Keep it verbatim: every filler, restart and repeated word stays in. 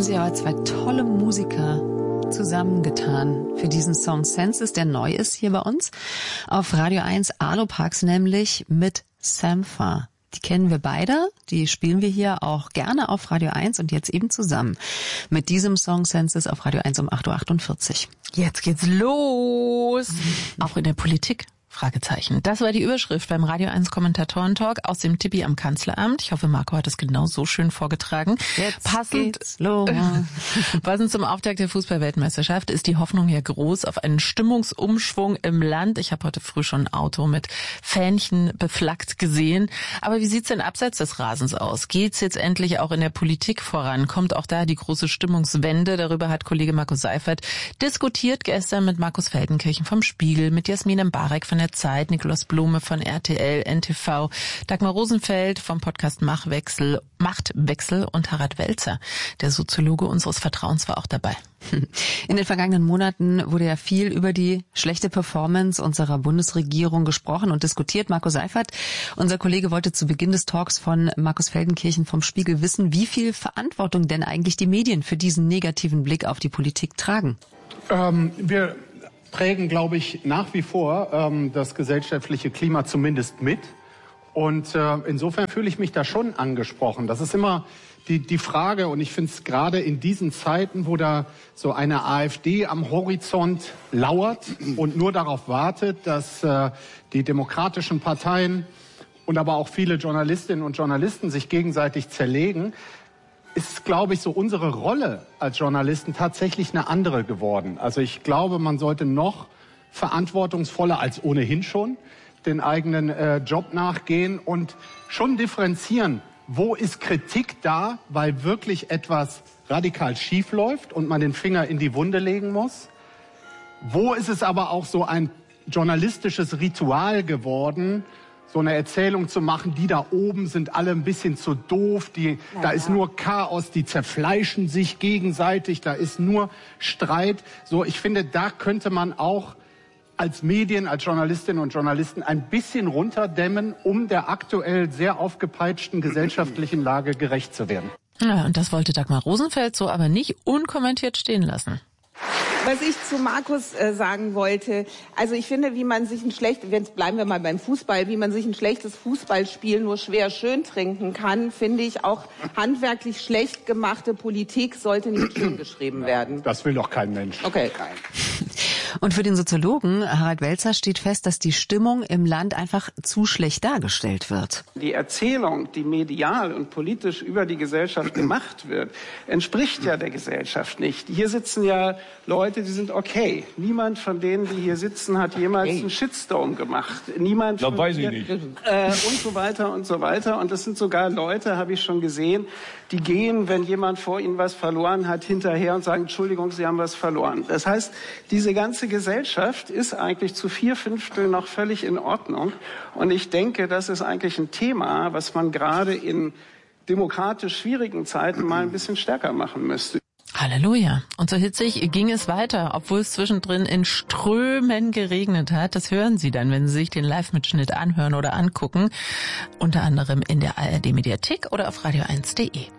sich aber zwei tolle Musiker zusammengetan für diesen Song Senses, der neu ist hier bei uns auf Radio eins Alopax, nämlich mit Sampha. Die kennen wir beide, die spielen wir hier auch gerne auf Radio eins und jetzt eben zusammen mit diesem Song Senses auf Radio eins um acht Uhr achtundvierzig. Jetzt geht's los! Auch in der Politik? Fragezeichen. Das war die Überschrift beim Radio eins Kommentatoren-Talk aus dem Tippi am Kanzleramt. Ich hoffe, Marco hat es genau so schön vorgetragen. Jetzt passend, geht's los. Passend zum Auftakt der Fußball-Weltmeisterschaft ist die Hoffnung ja groß auf einen Stimmungsumschwung im Land. Ich habe heute früh schon ein Auto mit Fähnchen beflaggt gesehen. Aber wie sieht's denn abseits des Rasens aus? Geht's jetzt endlich auch in der Politik voran? Kommt auch da die große Stimmungswende? Darüber hat Kollege Markus Seifert diskutiert gestern mit Markus Feldenkirchen vom Spiegel, mit Jasmin Mbarek von der Zeit, Nikolaus Blume von R T L, N T V, Dagmar Rosenfeld vom Podcast Machtwechsel, Machtwechsel und Harald Welzer, der Soziologe unseres Vertrauens, war auch dabei. In den vergangenen Monaten wurde ja viel über die schlechte Performance unserer Bundesregierung gesprochen und diskutiert. Markus Seifert, unser Kollege, wollte zu Beginn des Talks von Markus Feldenkirchen vom Spiegel wissen, wie viel Verantwortung denn eigentlich die Medien für diesen negativen Blick auf die Politik tragen. Ähm, wir prägen, glaube ich, nach wie vor ähm, das gesellschaftliche Klima zumindest mit. Und äh, insofern fühle ich mich da schon angesprochen. Das ist immer die, die Frage, und ich finde es gerade in diesen Zeiten, wo da so eine AfD am Horizont lauert und nur darauf wartet, dass äh, die demokratischen Parteien und aber auch viele Journalistinnen und Journalisten sich gegenseitig zerlegen, ist, glaube ich, so unsere Rolle als Journalisten tatsächlich eine andere geworden. Also ich glaube, man sollte noch verantwortungsvoller als ohnehin schon den eigenen äh, Job nachgehen und schon differenzieren, wo ist Kritik da, weil wirklich etwas radikal schief läuft und man den Finger in die Wunde legen muss. Wo ist es aber auch so ein journalistisches Ritual geworden, so eine Erzählung zu machen, die da oben sind alle ein bisschen zu doof, die, ja, da ist nur Chaos, die zerfleischen sich gegenseitig, da ist nur Streit. So, ich finde, da könnte man auch als Medien, als Journalistinnen und Journalisten ein bisschen runterdämmen, um der aktuell sehr aufgepeitschten gesellschaftlichen Lage gerecht zu werden. Ja, und das wollte Dagmar Rosenfeld so aber nicht unkommentiert stehen lassen. Was ich zu Markus äh, sagen wollte, also ich finde, wie man sich ein schlechtes, jetzt bleiben wir mal beim Fußball, wie man sich ein schlechtes Fußballspiel nur schwer schön trinken kann, finde ich auch handwerklich schlecht gemachte Politik sollte nicht schön geschrieben werden. Das will doch kein Mensch. Okay. Und für den Soziologen Harald Welzer steht fest, dass die Stimmung im Land einfach zu schlecht dargestellt wird. Die Erzählung, die medial und politisch über die Gesellschaft gemacht wird, entspricht ja der Gesellschaft nicht. Hier sitzen ja Leute, die sind okay. Niemand von denen, die hier sitzen, hat jemals einen Shitstorm gemacht. Niemand das von weiß ich hier, nicht. Äh, und so weiter und so weiter. Und das sind sogar Leute, habe ich schon gesehen, die gehen, wenn jemand vor ihnen was verloren hat, hinterher und sagen, Entschuldigung, Sie haben was verloren. Das heißt, diese ganze Gesellschaft ist eigentlich zu vier Fünftel noch völlig in Ordnung. Und ich denke, das ist eigentlich ein Thema, was man gerade in demokratisch schwierigen Zeiten mal ein bisschen stärker machen müsste. Halleluja. Und so hitzig ging es weiter, obwohl es zwischendrin in Strömen geregnet hat. Das hören Sie dann, wenn Sie sich den Live-Mitschnitt anhören oder angucken. Unter anderem in der A R D-Mediathek oder auf radio eins punkt de.